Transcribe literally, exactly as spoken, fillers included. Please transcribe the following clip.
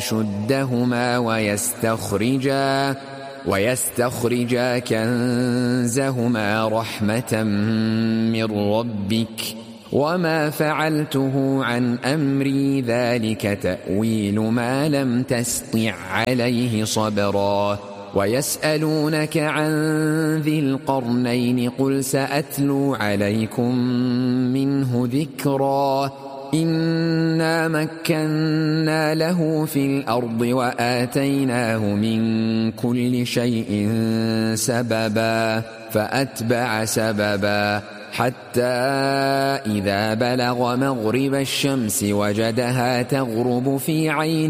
شدهما ويستخرجا ويستخرجا كنزهما رحمة من ربك وما فعلته عن أمري ذلك تأويل ما لم تسطع عليه صبرا ويسألونك عن ذي القرنين قل سأتلو عليكم منه ذكرا إنا مكنا له في الأرض وآتيناه من كل شيء سببا فأتبع سببا حتى إذا بلغ مغرب الشمس وجدها تغرب في عين